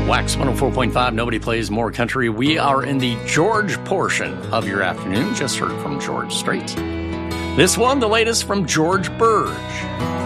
Wax 104.5, nobody plays more country. We are in the George portion of your afternoon. Just heard from George Strait. This one, the latest from George Burge.